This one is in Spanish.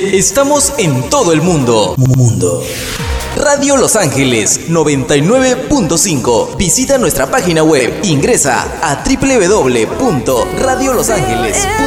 Estamos en todo el mundo. Radio Los Ángeles 99.5. Visita nuestra página web. Ingresa a www.radiolosangeles.com.